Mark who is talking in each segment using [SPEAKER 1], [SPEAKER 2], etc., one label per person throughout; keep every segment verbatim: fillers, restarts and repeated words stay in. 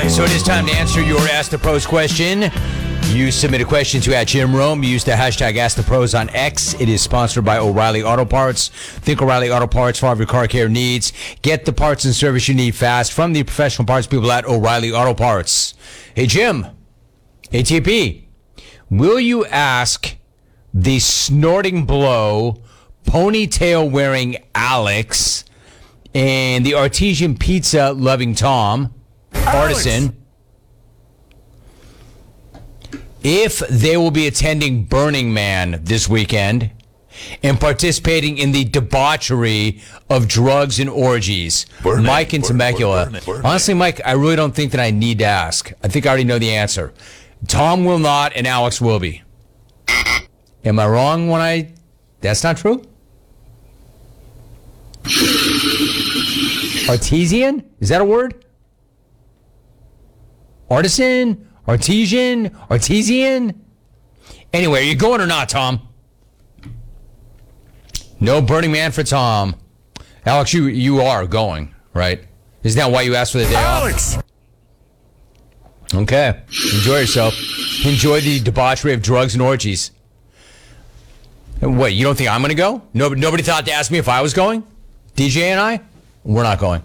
[SPEAKER 1] So it is time to answer your Ask the Pros question. You submit a question to at Jim Rome. Use the hashtag Ask the Pros on X. It is sponsored by O'Reilly Auto Parts. Think O'Reilly Auto Parts for all of your car care needs. Get the parts and service you need fast from the professional parts people at O'Reilly Auto Parts. Hey, Jim, A T P, will you ask the snorting blow, ponytail-wearing Alex and the artesian pizza-loving Tom, Artisan, if they will be attending Burning Man this weekend and participating in the debauchery of drugs and orgies?
[SPEAKER 2] Burn
[SPEAKER 1] Mike
[SPEAKER 2] it,
[SPEAKER 1] in
[SPEAKER 2] burn,
[SPEAKER 1] Temecula.
[SPEAKER 2] burn it, burn it.
[SPEAKER 1] Honestly, Mike, I really don't think that I need to ask. I think I already know the answer. Tom will not, and Alex will be. Am I wrong when I... That's not true? Artesian? Is that a word? Artisan? Artesian? Artesian? Anyway, are you going or not, Tom? No Burning Man for Tom. Alex, you you are going, right? Isn't that why you asked for the day
[SPEAKER 2] Alex!
[SPEAKER 1] off? Okay. Enjoy yourself. Enjoy the debauchery of drugs and orgies. And what, you don't think I'm going to go? Nobody, nobody thought to ask me if I was going? D J and I? We're not going.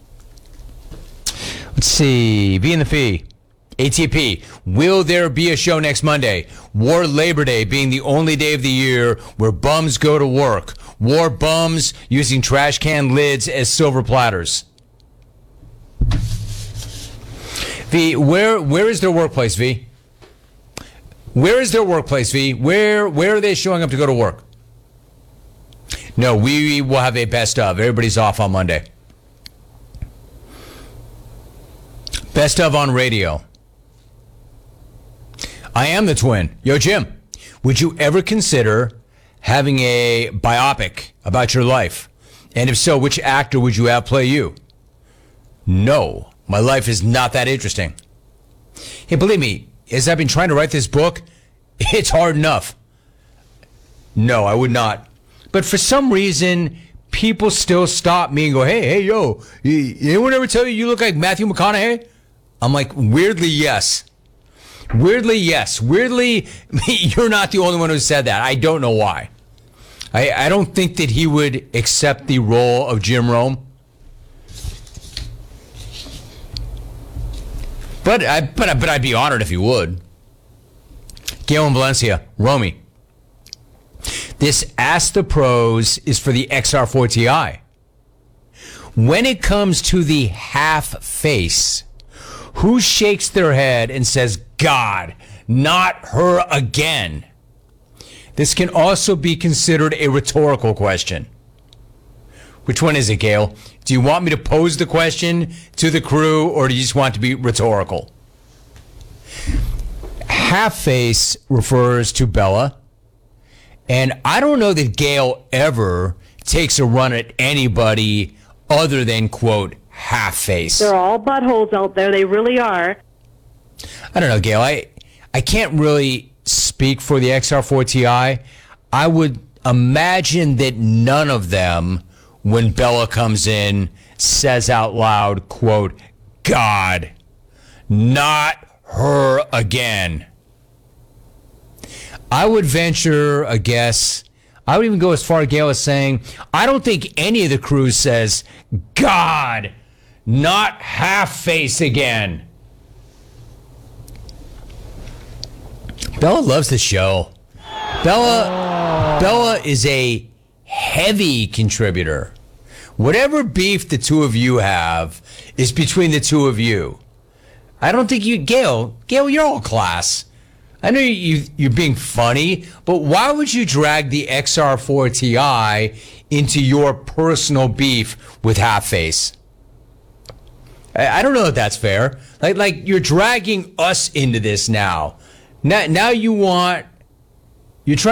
[SPEAKER 1] Let's see. B in the fee. A T P, will there be a show next Monday? War Labor Day being the only day of the year where bums go to work. War bums using trash can lids as silver platters. V, where where is their workplace, V? Where is their workplace, V? Where where are they showing up to go to work? No, we will have a best of. Everybody's off on Monday. Best of on radio. I am the twin. Yo, Jim, would you ever consider having a biopic about your life? And if so, which actor would you have play you? No, my life is not that interesting. Hey, believe me, as I've been trying to write this book, it's hard enough. No, I would not. But for some reason, people still stop me and go, hey, hey, yo, anyone ever tell you you look like Matthew McConaughey? I'm like, weirdly, yes. Weirdly, yes. Weirdly, you're not the only one who said that. I don't know why. I, I don't think that he would accept the role of Jim Rome. But, I, but, but I'd be honored if he would. Gail and Valencia, Romy. This Ask the Pros is for the X R four T I. When it comes to the half face, who shakes their head and says, God, not her again? This can also be considered a rhetorical question. Which one is it, Gail? Do you want me to pose the question to the crew, or do you just want it to be rhetorical? Half face refers to Bella. And I don't know that Gail ever takes a run at anybody other than, quote, half face.
[SPEAKER 3] They're all buttholes out there. They really are.
[SPEAKER 1] I don't know, Gail. I, I can't really speak for the X R four T I. I would imagine that none of them, when Bella comes in, says out loud, quote, God, not her again. I would venture a guess. I would even go as far, Gail, as saying, I don't think any of the crew says, God, not half face again. Bella loves the show. Bella, Bella is a heavy contributor. Whatever beef the two of you have is between the two of you. I don't think you, Gail, Gail, you're all class. I know you, you're being funny, but why would you drag the X R four T I into your personal beef with Half Face? I, I don't know if that's fair. Like, like you're dragging us into this now. Now, now you want, you're trying